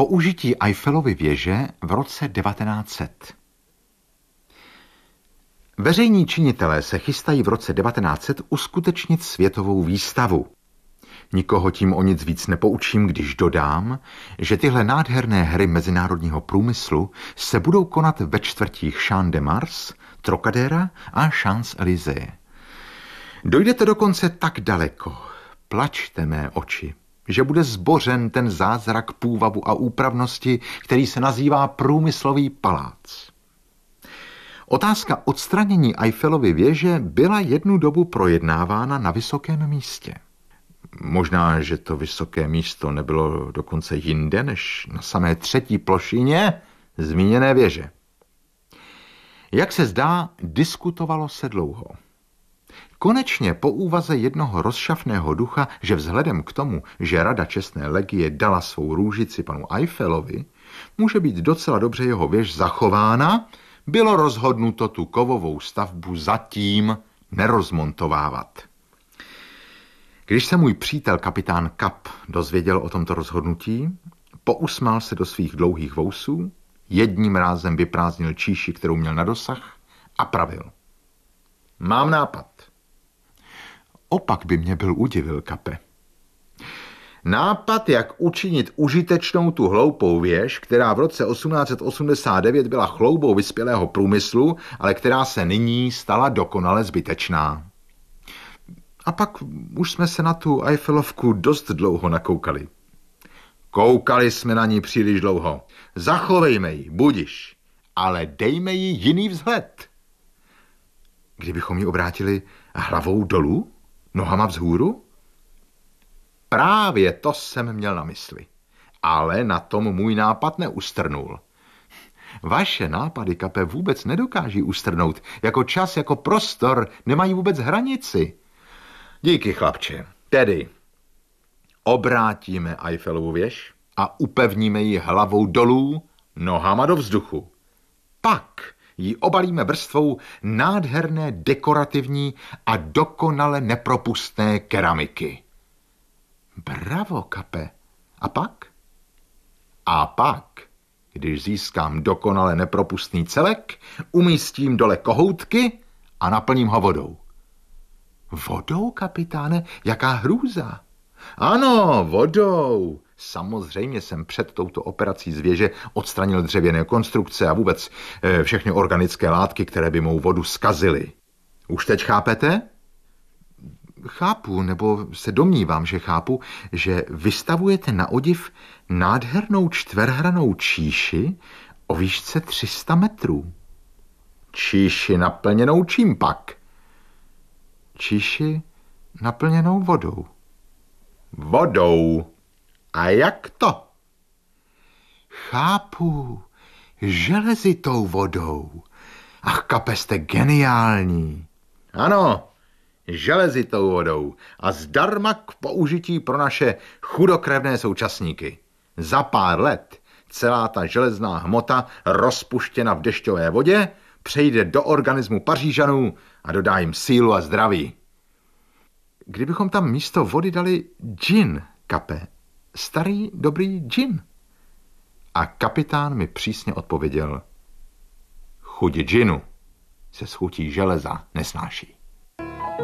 Použití Eiffelovy věže v roce 1900. Veřejní činitelé se chystají v roce 1900 uskutečnit světovou výstavu. Nikoho tím o nic víc nepoučím, když dodám, že tyhle nádherné hry mezinárodního průmyslu se budou konat ve čtvrtích Champ de Mars, Trocadéra a Champs-Élysées. Dojdete dokonce tak daleko, plačte mé oči, že bude zbořen ten zázrak půvabu a úpravnosti, který se nazývá průmyslový palác. Otázka odstranění Eiffelovy věže byla jednu dobu projednávána na vysokém místě. Možná, že to vysoké místo nebylo dokonce jinde, než na samé třetí plošině zmíněné věže. Jak se zdá, diskutovalo se dlouho. Konečně po úvaze jednoho rozšafného ducha, že vzhledem k tomu, že Rada čestné legie dala svou růžici panu Eiffelovi, může být docela dobře jeho věž zachována, bylo rozhodnuto tu kovovou stavbu zatím nerozmontovávat. Když se můj přítel kapitán Kap dozvěděl o tomto rozhodnutí, pousmál se do svých dlouhých vousů, jedním rázem vyprázdnil číši, kterou měl na dosah, a pravil: Mám nápad. Opak by mě byl udivil, Kape. Nápad, jak učinit užitečnou tu hloupou věž, která v roce 1889 byla chloubou vyspělého průmyslu, ale která se nyní stala dokonale zbytečná. A pak už jsme se na tu Eiffelovku dost dlouho nakoukali. Koukali jsme na ní příliš dlouho. Zachovejme ji, budiš, ale dejme jí jiný vzhled. Kdybychom ji obrátili hlavou dolů, nohama vzhůru? Právě to jsem měl na mysli, ale na tom můj nápad neustrnul. Vaše nápady, Kape, vůbec nedokáží ustrnout. Jako čas, jako prostor nemají vůbec hranici. Díky, chlapče. Tedy obrátíme Eiffelovu věž a upevníme ji hlavou dolů, nohama do vzduchu. Pak ji obalíme vrstvou nádherné dekorativní a dokonale nepropustné keramiky. Bravo, Kape. A pak? A pak, když získám dokonale nepropustný celek, umístím dole kohoutky a naplním ho vodou. Vodou, kapitáne? Jaká hrůza? Ano, vodou. Samozřejmě jsem před touto operací z věže odstranil dřevěné konstrukce a vůbec všechny organické látky, které by mou vodu zkazily. Už teď chápete? Chápu, nebo se domnívám, že chápu, že vystavujete na odiv nádhernou čtverhrannou číši o výšce 300 metrů. Číši naplněnou čím pak? Číši naplněnou vodou. Vodou? A jak to? Chápu, železitou vodou. Ach, Kape, jste geniální. Ano, železitou vodou a zdarma k použití pro naše chudokrevné současníky. Za pár let celá ta železná hmota rozpuštěna v dešťové vodě přejde do organismu Pařížanů a dodá jim sílu a zdraví. Kdybychom tam místo vody dali džin, Kape, starý dobrý džin. A kapitán mi přísně odpověděl: chuť džinu se s chutí železa nesnáší.